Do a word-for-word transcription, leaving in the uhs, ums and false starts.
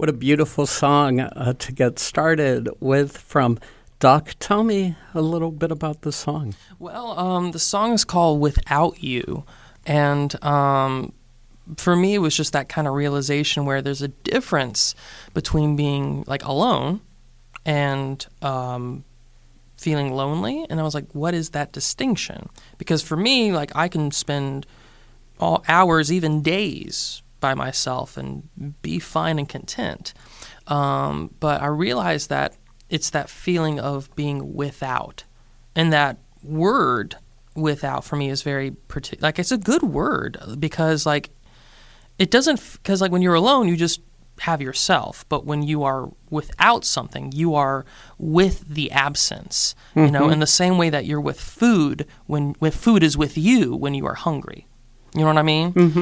What a beautiful song uh, to get started with from Duck. Tell me a little bit about the song. Well, um, the song is called Without You, and um, for me it was just that kind of realization where there's a difference between being like alone and um, feeling lonely, and I was like, what is that distinction? Because for me, like, I can spend all hours, even days, by myself and be fine and content. Um, but I realized that it's that feeling of being without. And that word without for me is very, partic- like, it's a good word because, like, it doesn't, because, like, when you're alone, you just have yourself. But when you are without something, you are with the absence, mm-hmm. you know, in the same way that you're with food when, when food is with you when you are hungry. You know what I mean? Mm-hmm.